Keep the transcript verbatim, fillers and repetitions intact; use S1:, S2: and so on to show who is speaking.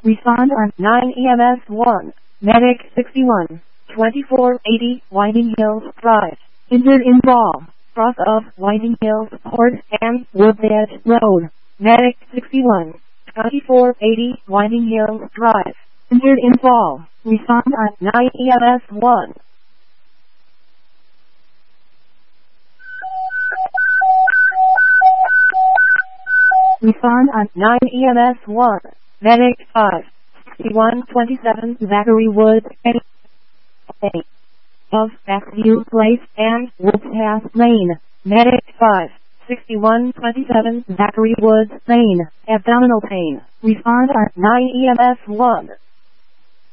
S1: Respond on nine E M S one. Medic sixty-one, twenty-four eighty, Whiting Hills Drive. Injured in fall. Cross of Whiting Hills Court and Woodedge Road. Medic sixty-one, twenty-four eighty, Whiting Hills Drive. Injured in fall. Respond on nine E M S one. Respond on nine E M S one. Medic five, sixty-one twenty-seven, Zachary Woods, A. Of Backview Place and Woodpath Lane. Medic five, sixty-one twenty-seven, Zachary Woods Lane. Abdominal pain. Respond on nine E M S one.